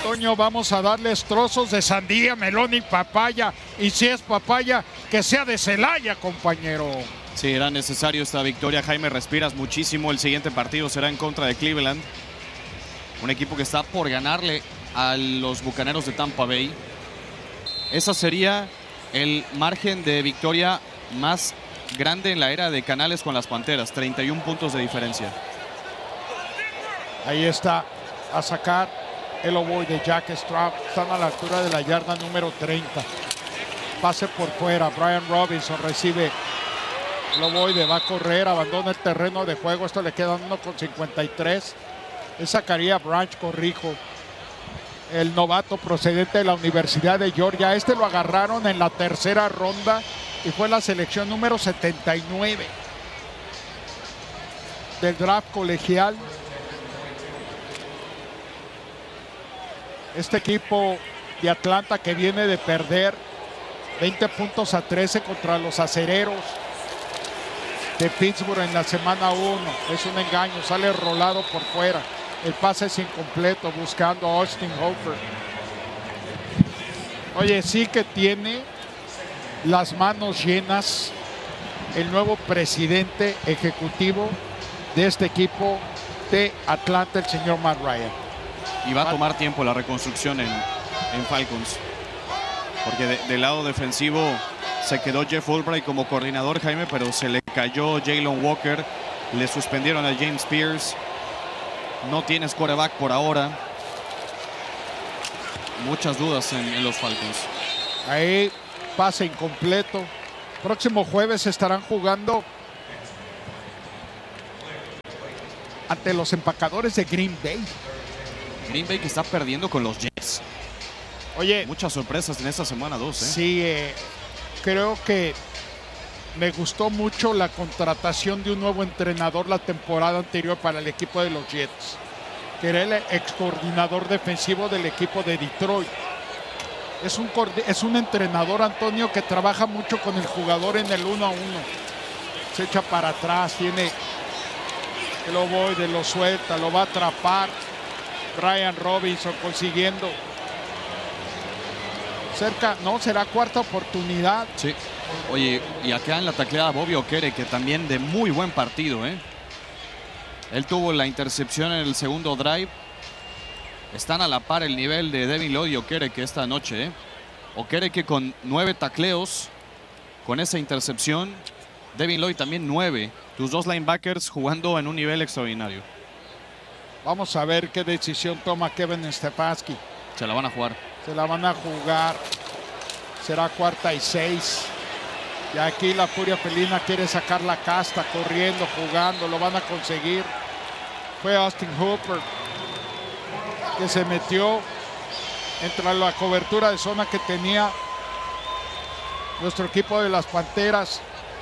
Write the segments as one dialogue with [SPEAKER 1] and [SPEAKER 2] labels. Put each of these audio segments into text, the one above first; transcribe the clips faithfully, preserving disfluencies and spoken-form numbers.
[SPEAKER 1] Toño, vamos a darles trozos de sandía, melón y papaya. Y si es papaya, que sea de Celaya, compañero.
[SPEAKER 2] Sí, era necesario esta victoria. Jaime, respiras muchísimo. El siguiente partido será en contra de Cleveland. Un equipo que está por ganarle a los Bucaneros de Tampa Bay. Esa sería el margen de victoria más grande en la era de Canales con las Panteras. treinta y un puntos de diferencia.
[SPEAKER 1] Ahí está a sacar el ovoide de Jack Straub. Están a la altura de la yarda número treinta. Pase por fuera. Brian Robinson recibe el ovoide. Va a correr. Abandona el terreno de juego. Esto le queda uno con cincuenta y tres. Es Zacarías Branch, corrijo. El novato procedente de la Universidad de Georgia. Este lo agarraron en la tercera ronda y fue la selección número setenta y nueve del draft colegial. Este equipo de Atlanta que viene de perder veinte puntos a trece contra los acereros de Pittsburgh en la semana uno. Es un engaño, sale rolado por fuera. El pase es incompleto, buscando a Austin Hooper. Oye, sí que tiene las manos llenas el nuevo presidente ejecutivo de este equipo de Atlanta, el señor Matt Ryan.
[SPEAKER 2] Y va a tomar tiempo la reconstrucción en, en Falcons. Porque de, del lado defensivo se quedó Jeff Albright como coordinador, Jaime, pero se le cayó Jalen Walker. Le suspendieron a James Pierce. No tienes quarterback por ahora. Muchas dudas en, en los Falcons.
[SPEAKER 1] Ahí pase incompleto. Próximo jueves estarán jugando ante los empacadores de Green Bay.
[SPEAKER 2] Green Bay que está perdiendo con los Jets.
[SPEAKER 1] Oye,
[SPEAKER 2] muchas sorpresas en esta semana dos. ¿eh?
[SPEAKER 1] Sí, eh, creo que me gustó mucho la contratación de un nuevo entrenador la temporada anterior para el equipo de los Jets, que era el ex coordinador defensivo del equipo de Detroit. Es un, es un entrenador, Antonio, que trabaja mucho con el jugador en el uno a uno. Se echa para atrás, tiene que lo voy, de lo suelta, lo va a atrapar. Brian Robinson consiguiendo cerca, no, será cuarta oportunidad.
[SPEAKER 2] Sí. Oye, y acá en la tacleada Bobby Okere, que también de muy buen partido, ¿eh? Él tuvo la intercepción en el segundo drive. Están a la par el nivel de Devin Lloyd y Okere que esta noche, ¿eh? Okere que con nueve tacleos, con esa intercepción. Devin Lloyd también nueve. Tus dos linebackers jugando en un nivel extraordinario.
[SPEAKER 1] Vamos a ver qué decisión toma Kevin Stefanski.
[SPEAKER 2] Se la van a jugar.
[SPEAKER 1] Se la van a jugar. Será cuarta y seis. Y aquí la Furia Felina quiere sacar la casta, corriendo, jugando. Lo van a conseguir. Fue Austin Hooper que se metió entre la cobertura de zona que tenía nuestro equipo de las Panteras.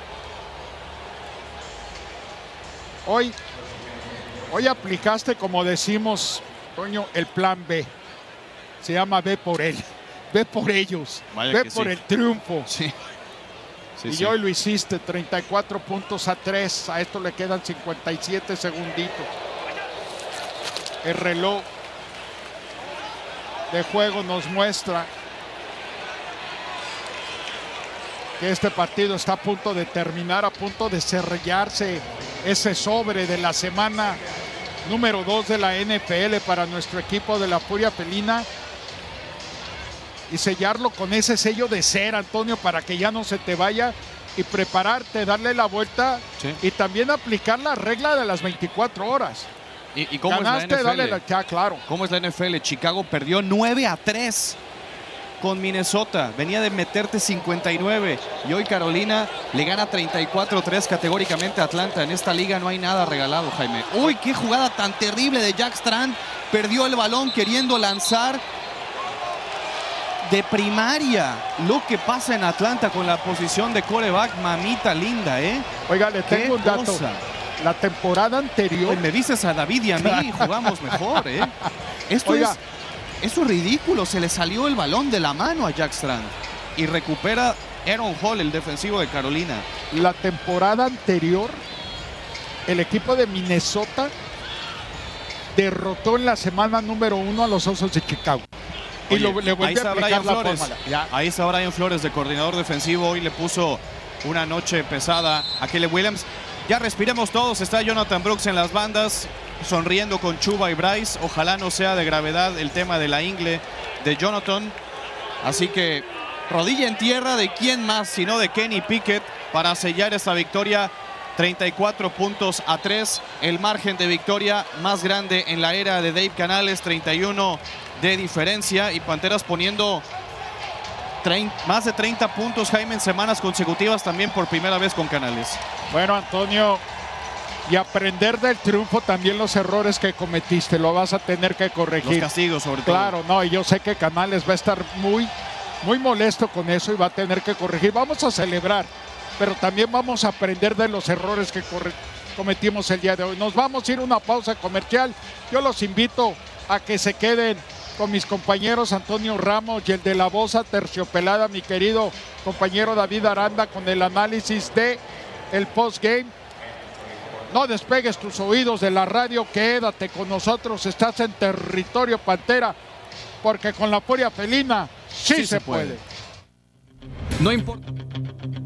[SPEAKER 1] Hoy, hoy aplicaste, como decimos, Toño, el plan B. Se llama B por él. Ve por ellos.
[SPEAKER 2] Vaya
[SPEAKER 1] ve
[SPEAKER 2] que
[SPEAKER 1] por
[SPEAKER 2] sí.
[SPEAKER 1] el triunfo.
[SPEAKER 2] Sí. Sí,
[SPEAKER 1] y
[SPEAKER 2] sí.
[SPEAKER 1] hoy lo hiciste, treinta y cuatro puntos a tres. A esto le quedan cincuenta y siete segunditos. El reloj de juego nos muestra que este partido está a punto de terminar, a punto de sellarse ese sobre de la semana número dos de la N F L para nuestro equipo de la Furia Felina y sellarlo con ese sello de cera, Antonio, para que ya no se te vaya, y prepararte, darle la vuelta. Sí. Y también aplicar la regla de las veinticuatro horas.
[SPEAKER 2] ¿Y, y cómo
[SPEAKER 1] Ganaste,
[SPEAKER 2] es la N F L?
[SPEAKER 1] dale la, ya, claro.
[SPEAKER 2] ¿Cómo es la N F L? Chicago perdió nueve a tres con Minnesota. Venía de meterte cincuenta y nueve. Y hoy Carolina le gana treinta y cuatro a tres categóricamente a Atlanta. En esta liga no hay nada regalado, Jaime. Uy, qué jugada tan terrible de Jack Strand. Perdió el balón queriendo lanzar de primaria. Lo que pasa en Atlanta con la posición de quarterback, mamita linda, ¿eh?
[SPEAKER 1] Oiga, le tengo un dato. Cosa. La temporada anterior...
[SPEAKER 2] Pues me dices a David y a mí, jugamos mejor, ¿eh? Esto
[SPEAKER 1] Oiga.
[SPEAKER 2] es... Eso es ridículo. Se le salió el balón de la mano a Jack Strand. Y recupera Aaron Hall, el defensivo de Carolina.
[SPEAKER 1] La temporada anterior, el equipo de Minnesota derrotó en la semana número uno a los Osos de Chicago. Y
[SPEAKER 2] Oye,
[SPEAKER 1] lo, le
[SPEAKER 2] ahí
[SPEAKER 1] volvió a
[SPEAKER 2] está
[SPEAKER 1] aplicar
[SPEAKER 2] Brian
[SPEAKER 1] la
[SPEAKER 2] Flores.
[SPEAKER 1] fórmula. Ya.
[SPEAKER 2] Ahí está Brian Flores de coordinador defensivo. Hoy le puso una noche pesada a Caleb Williams. Ya respiremos todos. Está Jonathan Brooks en las bandas, sonriendo con Chuba y Bryce. Ojalá no sea de gravedad el tema de la ingle de Jonathan. Así que rodilla en tierra de quién más sino de Kenny Pickett para sellar esta victoria. treinta y cuatro puntos a tres. El margen de victoria más grande en la era de Dave Canales. treinta y uno de diferencia. Y Panteras poniendo más de treinta puntos, Jaime, en semanas consecutivas también por primera vez con Canales.
[SPEAKER 1] Bueno, Antonio, y aprender del triunfo también los errores que cometiste. Lo vas a tener que corregir.
[SPEAKER 2] Los castigos sobre todo.
[SPEAKER 1] Claro, no, y yo sé que Canales va a estar muy, muy molesto con eso y va a tener que corregir. Vamos a celebrar, pero también vamos a aprender de los errores que cometimos el día de hoy. Nos vamos a ir a una pausa comercial. Yo los invito a que se queden con mis compañeros Antonio Ramos y el de la voz aterciopelada, mi querido compañero David Aranda, con el análisis de el postgame. No despegues tus oídos de la radio, quédate con nosotros, estás en territorio Pantera, porque con la furia felina sí, sí se, se puede. puede.
[SPEAKER 2] No importa.